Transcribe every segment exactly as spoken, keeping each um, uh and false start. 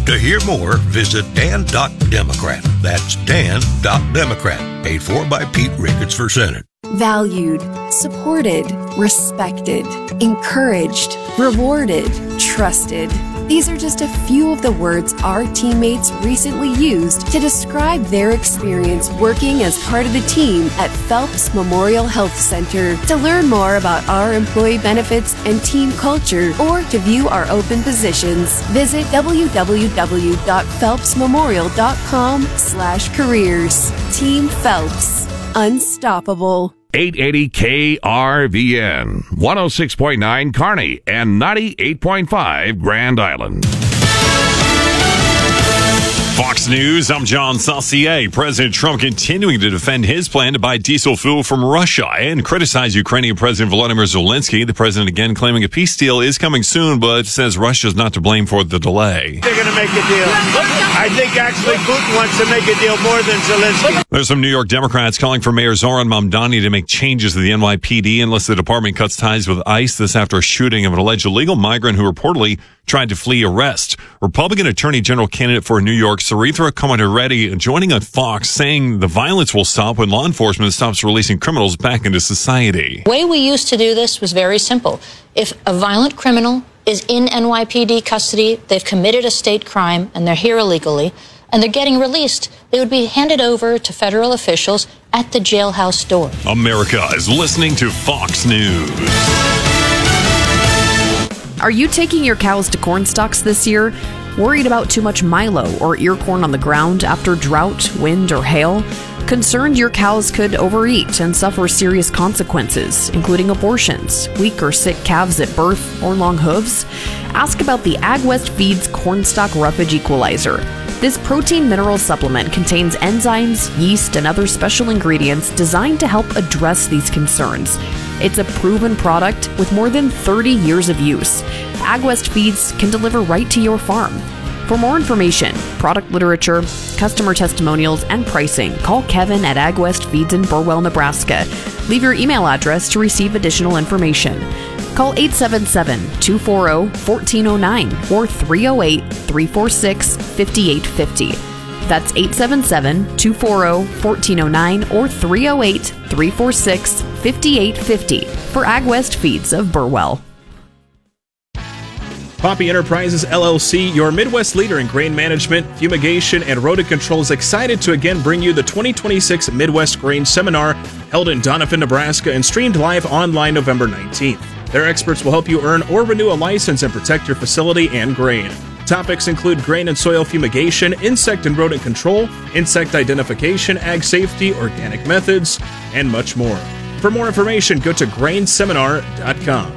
To hear more, visit dan dot democrat. That's dan dot democrat. Paid for by Pete Ricketts for Senate. Valued, supported, respected, encouraged, rewarded, trusted. These are just a few of the words our teammates recently used to describe their experience working as part of the team at Phelps Memorial Health Center. To learn more about our employee benefits and team culture, or to view our open positions, visit w w w dot phelps memorial dot com slash careers. Team Phelps. Unstoppable. eight eighty K R V N, one oh six point nine Kearney, and ninety-eight point five Grand Island. Fox News, I'm John Saucier. President Trump continuing to defend his plan to buy diesel fuel from Russia and criticize Ukrainian President Volodymyr Zelensky. The president again claiming a peace deal is coming soon, but says Russia's not to blame for the delay. They're going to make a deal. I think actually Putin wants to make a deal more than Zelensky. There's some New York Democrats calling for Mayor Zoran Mamdani to make changes to the N Y P D unless the department cuts ties with ICE. This after a shooting of an alleged illegal migrant who reportedly tried to flee arrest. Republican Attorney General candidate for New York, Sarithra Comanereddy, joining on Fox, saying the violence will stop when law enforcement stops releasing criminals back into society. The way we used to do this was very simple. If a violent criminal is in N Y P D custody, they've committed a state crime, and they're here illegally, and they're getting released, they would be handed over to federal officials at the jailhouse door. America is listening to Fox News. Are you taking your cows to corn stalks this year? Worried about too much milo or ear corn on the ground after drought, wind, or hail? Concerned your cows could overeat and suffer serious consequences, including abortions, weak or sick calves at birth, or long hooves? Ask about the AgWest Feeds Cornstalk Roughage Equalizer. This protein mineral supplement contains enzymes, yeast, and other special ingredients designed to help address these concerns. It's a proven product with more than thirty years of use. AgWest Feeds can deliver right to your farm. For more information, product literature, customer testimonials, and pricing, call Kevin at AgWest Feeds in Burwell, Nebraska. Leave your email address to receive additional information. Call eight seven seven, two four zero, one four zero nine or three oh eight, three four six, five eight five oh. That's eight seven seven, two four zero, one four zero nine or three oh eight, three four six, five eight five oh for AgWest Feeds of Burwell. Poppy Enterprises, L L C, your Midwest leader in grain management, fumigation, and rodent control, is excited to again bring you the twenty twenty-six Midwest Grain Seminar held in Doniphan, Nebraska, and streamed live online November nineteenth. Their experts will help you earn or renew a license and protect your facility and grain. Topics include grain and soil fumigation, insect and rodent control, insect identification, ag safety, organic methods, and much more. For more information, go to grain seminar dot com.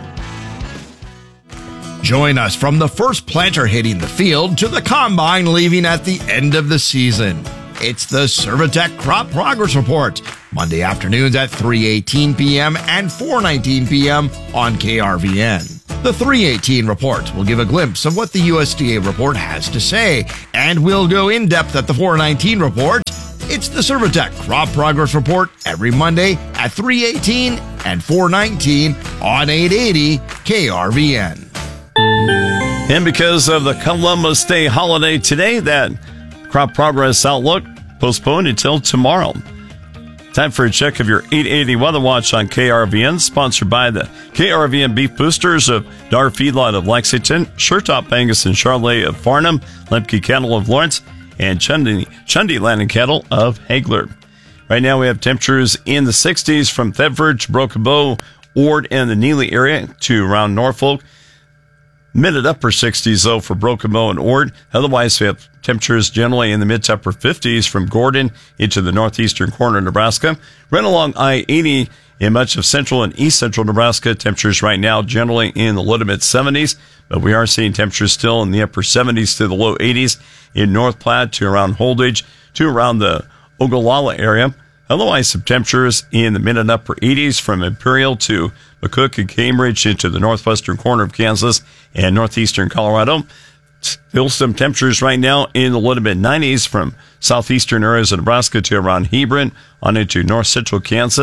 Join us from the first planter hitting the field to the combine leaving at the end of the season. It's the Servitech Crop Progress Report, Monday afternoons at three eighteen p.m. and four nineteen p.m. on K R V N. The three eighteen report will give a glimpse of what the U S D A report has to say, and we'll go in depth at the four nineteen report. It's the Servitech Crop Progress Report every Monday at three eighteen and four nineteen on eight eighty K R V N. And because of the Columbus Day holiday today, that crop progress outlook postponed until tomorrow. Time for a check of your eight eighty Weather Watch on K R V N, sponsored by the K R V N Beef Boosters of Dar Feedlot of Lexington, Shertop Angus and Charolais of Farnham, Lemke Cattle of Lawrence, and Chundy, Chundy Land and Cattle of Hagler. Right now we have temperatures in the sixties from Thetford to Broken Bow, Ord, and the Neely area to around Norfolk. Mid and upper sixties, though, for Broken Bow and Ord. Otherwise, we have temperatures generally in the mid to upper fifties from Gordon into the northeastern corner of Nebraska. Right along I eighty in much of central and east central Nebraska, temperatures right now generally in the low to mid seventies, but we are seeing temperatures still in the upper seventies to the low eighties in North Platte to around Holdridge to around the Ogallala area. Otherwise, some temperatures in the mid and upper eighties from Imperial to McCook and Cambridge into the northwestern corner of Kansas and northeastern Colorado. Still some temperatures right now in the low to mid nineties from southeastern areas of Nebraska to around Hebron on into north central Kansas.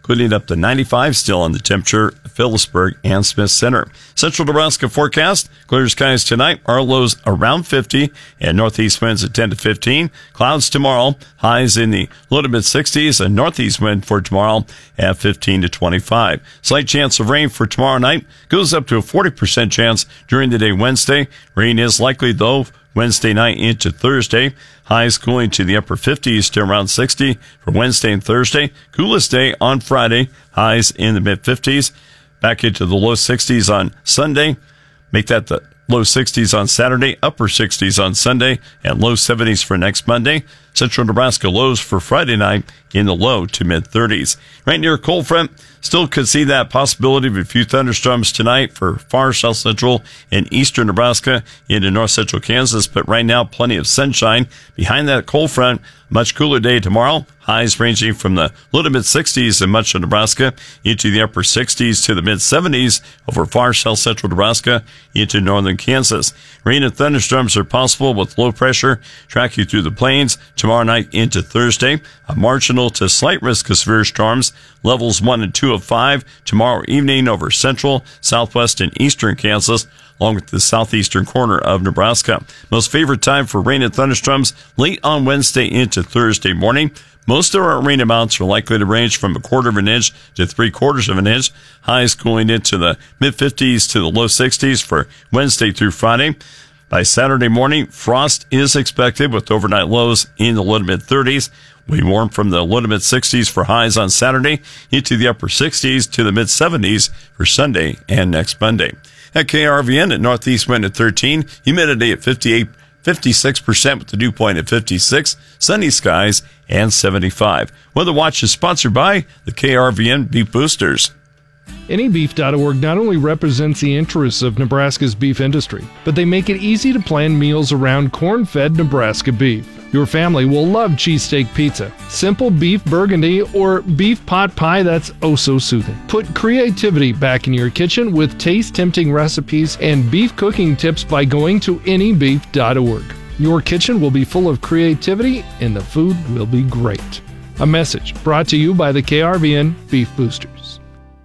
including up to ninety-five still on the temperature, Phillipsburg and Smith Center. Central Nebraska forecast, clear skies tonight, our lows around fifty, and northeast winds at ten to fifteen. Clouds tomorrow, highs in the low to mid sixties, and northeast wind for tomorrow at fifteen to twenty-five. Slight chance of rain for tomorrow night, goes up to a forty percent chance during the day Wednesday. Rain is likely, though, Wednesday night into Thursday. Highs cooling to the upper fifties to around sixty for Wednesday and Thursday. Coolest day on Friday. Highs in the mid fifties. Back into the low sixties on Sunday. Make that the low sixties on Saturday, upper sixties on Sunday, and low seventies for next Monday. Central Nebraska lows for Friday night in the low to mid thirties. Right near a cold front, still could see that possibility of a few thunderstorms tonight for far south central and eastern Nebraska into north central Kansas, but right now plenty of sunshine. Behind that cold front, much cooler day tomorrow. Highs ranging from the low to mid sixties in much of Nebraska into the upper sixties to the mid seventies over far south central Nebraska into northern Kansas. Rain and thunderstorms are possible with low pressure tracking through the plains tomorrow night into Thursday. A marginal to slight risk of severe storms. Levels one and two of five tomorrow evening over central, southwest, and eastern Kansas, along with the southeastern corner of Nebraska. Most favorite time for rain and thunderstorms late on Wednesday into Thursday morning. Most of our rain amounts are likely to range from a quarter of an inch to three quarters of an inch. Highs cooling into the mid fifties to the low sixties for Wednesday through Friday. By Saturday morning, frost is expected with overnight lows in the low to mid thirties. We warm from the low to mid sixties for highs on Saturday into the upper sixties to the mid seventies for Sunday and next Monday. At K R V N at northeast wind at thirteen, humidity at fifty-eight, fifty-six percent with the dew point at fifty-six, sunny skies and seventy-five. Weather Watch is sponsored by the K R V N Beef Boosters. Any Beef dot org not only represents the interests of Nebraska's beef industry, but they make it easy to plan meals around corn-fed Nebraska beef. Your family will love cheesesteak pizza, simple beef burgundy, or beef pot pie that's oh so soothing. Put creativity back in your kitchen with taste-tempting recipes and beef cooking tips by going to any beef dot org. Your kitchen will be full of creativity and the food will be great. A message brought to you by the K R V N Beef Boosters.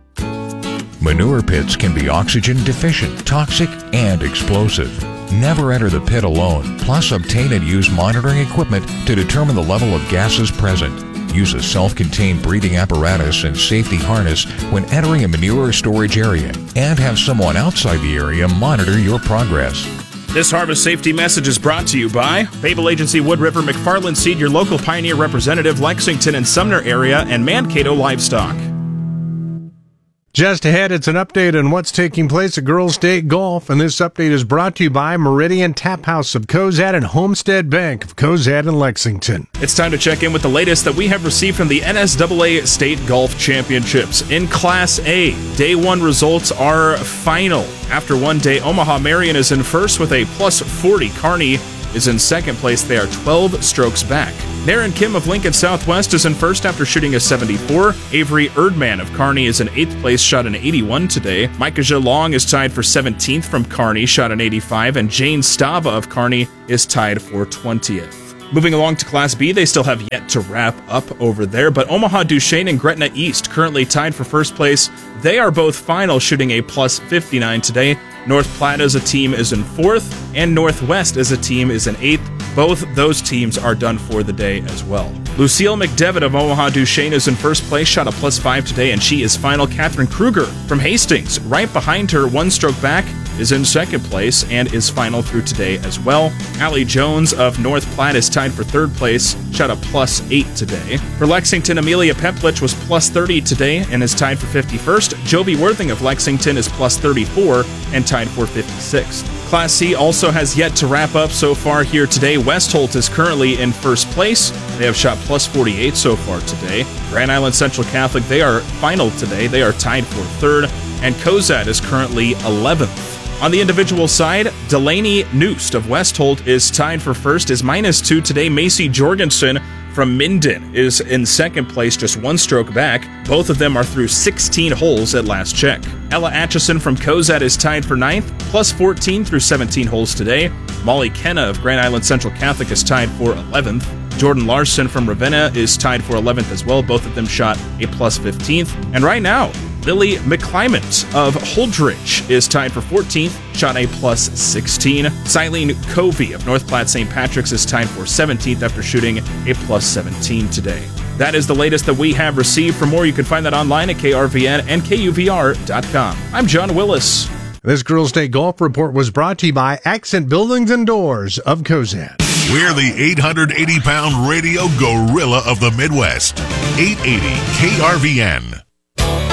Manure pits can be oxygen deficient, toxic, and explosive. Never enter the pit alone, plus obtain and use monitoring equipment to determine the level of gases present. Use a self-contained breathing apparatus and safety harness when entering a manure storage area, and have someone outside the area monitor your progress. This harvest safety message is brought to you by Babel Agency, Wood River, McFarland Seed, your local Pioneer representative, Lexington and Sumner area, and Mankato Livestock. Just ahead, it's an update on what's taking place at Girls State Golf, and this update is brought to you by Meridian Tap House of Cozad and Homestead Bank of Cozad and Lexington. It's time to check in with the latest that we have received from the N S double A State Golf Championships. In Class A, Day one results are final. After one day, Omaha Marion is in first with a plus forty. Kearney is in second place. They are twelve strokes back. Naren Kim of Lincoln Southwest is in first after shooting a seventy-four. Avery Erdman of Kearney is in eighth place, shot an eighty-one today. Micah Long is tied for seventeenth from Kearney, shot an eighty-five. And Jane Stava of Kearney is tied for twentieth. Moving along to Class B, they still have yet to wrap up over there, but Omaha Duchesne and Gretna East currently tied for first place. They are both final, shooting a plus fifty-nine today. North Platte as a team is in fourth, and Northwest as a team is in eighth. Both those teams are done for the day as well. Lucille McDevitt of Omaha Duchesne is in first place, shot a plus five today, and she is final. Catherine Kruger from Hastings, right behind her, one stroke back, is in second place and is final through today as well. Allie Jones of North Platte is tied for third place, shot a plus eight today. For Lexington, Amelia Peplich was plus thirty today and is tied for fifty-first. Jovi Worthing of Lexington is plus thirty-four and tied for fifty-sixth. Class C also has yet to wrap up so far here today. Westholt is currently in first place. They have shot plus forty-eight so far today. Grand Island Central Catholic, they are final today. They are tied for third. And Cozad is currently eleventh. On the individual side, Delaney Noost of Westholt is tied for first, is minus two today. Macy Jorgensen from Minden is in second place, just one stroke back. Both of them are through sixteen holes at last check. Ella Atchison from Cozad is tied for ninth, plus fourteen through seventeen holes today. Molly Kenna of Grand Island Central Catholic is tied for eleventh. Jordan Larson from Ravenna is tied for eleventh as well. Both of them shot a plus fifteenth. And right now, Lily McClymont of Holdridge is tied for fourteenth, shot a plus sixteen. Silene Covey of North Platte Saint Patrick's is tied for seventeenth after shooting a plus seventeen today. That is the latest that we have received. For more, you can find that online at K R V N and K U V R dot com. I'm John Willis. This Girls Day Golf Report was brought to you by Accent Buildings and Doors of Cozad. We're the eight hundred eighty pound radio gorilla of the Midwest. eight eighty K R V N.